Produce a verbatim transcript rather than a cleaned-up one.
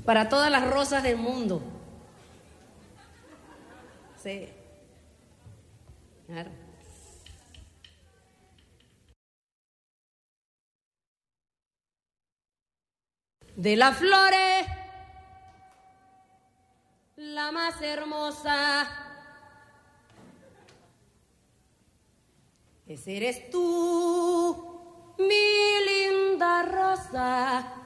para todas las rosas del mundo. Sí. Claro. De las flores, la más hermosa, ese eres tú, mi linda rosa.